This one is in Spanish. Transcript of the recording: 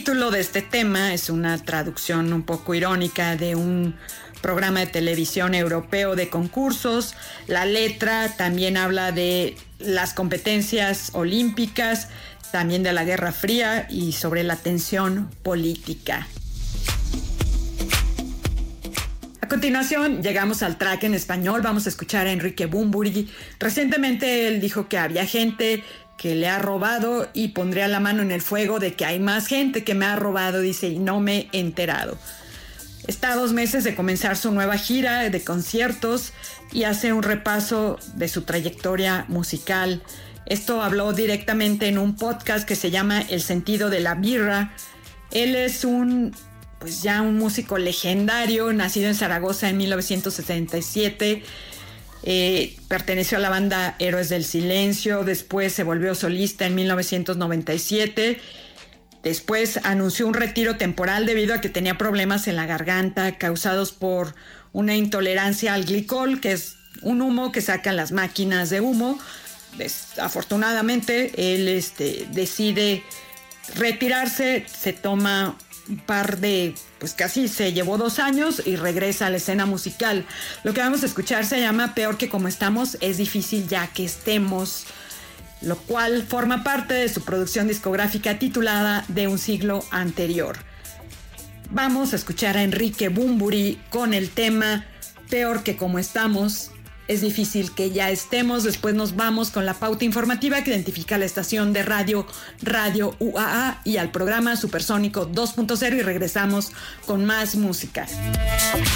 título de este tema es una traducción un poco irónica de un programa de televisión europeo de concursos. La letra también habla de las competencias olímpicas, también de la Guerra Fría y sobre la tensión política. A continuación llegamos al track en español. Vamos a escuchar a Enrique Bunbury. Recientemente él dijo que había gente que le ha robado y pondría la mano en el fuego de que hay más gente que me ha robado, dice, y no me he enterado. Está a 2 meses de comenzar su nueva gira de conciertos y hace un repaso de su trayectoria musical. Esto habló directamente en un podcast que se llama El sentido de la birra. Él es un músico legendario, nacido en Zaragoza en 1977. Perteneció a la banda Héroes del Silencio, después se volvió solista en 1997. Después anunció un retiro temporal debido a que tenía problemas en la garganta causados por una intolerancia al glicol, que es un humo que sacan las máquinas de humo. Desafortunadamente, él decide retirarse, se toma un par de, casi se llevó 2 años y regresa a la escena musical. Lo que vamos a escuchar se llama Peor que como estamos, es difícil ya que estemos, lo cual forma parte de su producción discográfica titulada De un siglo anterior. Vamos a escuchar a Enrique Bunbury con el tema Peor que como estamos, es difícil que ya estemos. Después nos vamos con la pauta informativa que identifica la estación de Radio UAA y al programa Supersónico 2.0 y regresamos con más música.